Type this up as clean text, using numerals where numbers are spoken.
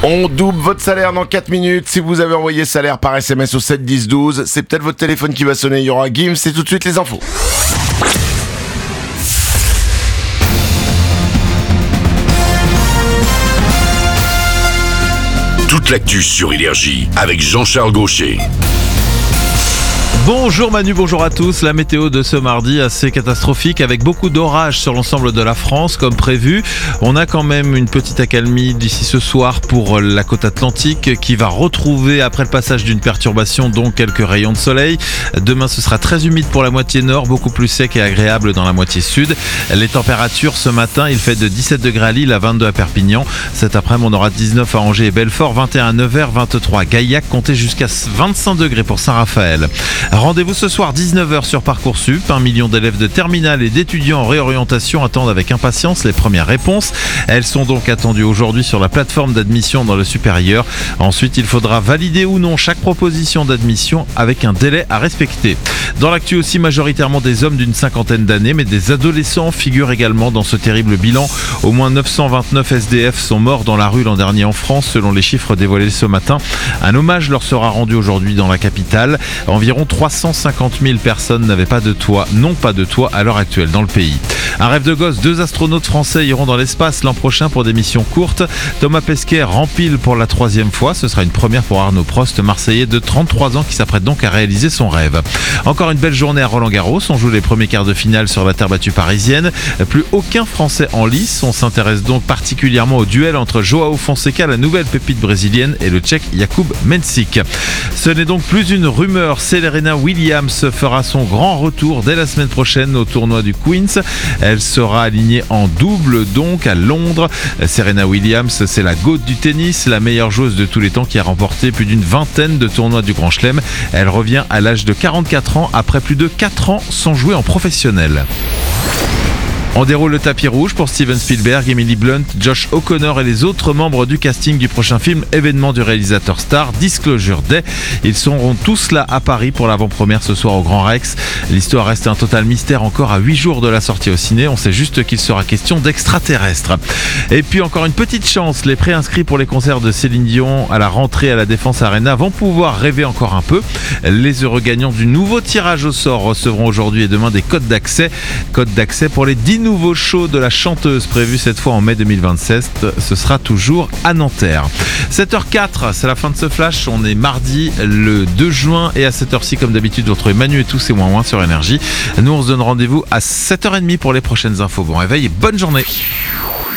On double votre salaire dans 4 minutes. Si vous avez envoyé salaire par SMS au 7 10 12, c'est peut-être votre téléphone qui va sonner. Il y aura Gims, c'est tout de suite les infos. Toute l'actu sur Énergie avec Jean-Charles Gaucher. Bonjour Manu, bonjour à tous. La météo de ce mardi assez catastrophique avec beaucoup d'orages sur l'ensemble de la France comme prévu. On a quand même une petite accalmie d'ici ce soir pour la côte atlantique qui va retrouver après le passage d'une perturbation donc quelques rayons de soleil. Demain ce sera très humide pour la moitié nord, beaucoup plus sec et agréable dans la moitié sud. Les températures ce matin, il fait de 17 degrés à Lille à 22 à Perpignan. Cet après-midi on aura 19 à Angers et Belfort, 21 à Nevers, 23 à Gaillac, comptez jusqu'à 25 degrés pour Saint-Raphaël. Rendez-vous ce soir 19h sur Parcoursup. 1 million d'élèves de terminale et d'étudiants en réorientation attendent avec impatience les premières réponses. Elles sont donc attendues aujourd'hui sur la plateforme d'admission dans le supérieur. Ensuite, il faudra valider ou non chaque proposition d'admission avec un délai à respecter. Dans l'actu aussi, majoritairement des hommes d'une cinquantaine d'années, mais des adolescents figurent également dans ce terrible bilan. Au moins 929 SDF sont morts dans la rue l'an dernier en France, selon les chiffres dévoilés ce matin. Un hommage leur sera rendu aujourd'hui dans la capitale. Environ 350 000 personnes n'ont pas de toit à l'heure actuelle dans le pays. Un rêve de gosse, 2 astronautes français iront dans l'espace l'an prochain pour des missions courtes. Thomas Pesquet rempile pour la 3e fois. Ce sera une première pour Arnaud Prost, Marseillais de 33 ans qui s'apprête donc à réaliser son rêve. Encore une belle journée à Roland-Garros. On joue les premiers quarts de finale sur la terre battue parisienne. Plus aucun Français en lice. On s'intéresse donc particulièrement au duel entre Joao Fonseca, la nouvelle pépite brésilienne, et le Tchèque Jakub Mensik. Ce n'est donc plus une rumeur. Serena Williams fera son grand retour dès la semaine prochaine au tournoi du Queen's. Elle sera alignée en double donc à Londres. Serena Williams, c'est la GOAT du tennis, la meilleure joueuse de tous les temps qui a remporté plus d'une vingtaine de tournois du Grand Chelem. Elle revient à l'âge de 44 ans après plus de 4 ans sans jouer en professionnel. On déroule le tapis rouge pour Steven Spielberg, Emily Blunt, Josh O'Connor et les autres membres du casting du prochain film événement du réalisateur star Disclosure Day. Ils seront tous là à Paris pour l'avant-première ce soir au Grand Rex. L'histoire reste un total mystère encore à 8 jours de la sortie au ciné. On sait juste qu'il sera question d'extraterrestres. Et puis encore une petite chance, les préinscrits pour les concerts de Céline Dion à la rentrée à la Défense Arena vont pouvoir rêver encore un peu. Les heureux gagnants du nouveau tirage au sort recevront aujourd'hui et demain des codes d'accès. Codes d'accès pour les 10 nouveau show de la chanteuse prévu cette fois en mai 2026. Ce sera toujours à Nanterre. 7h04, c'est la fin de ce flash. On est mardi le 2 juin et à cette heure-ci, comme d'habitude, vous retrouvez Manu et tous et moins sur Énergie. Nous, on se donne rendez-vous à 7h30 pour les prochaines infos. Bon réveil et bonne journée.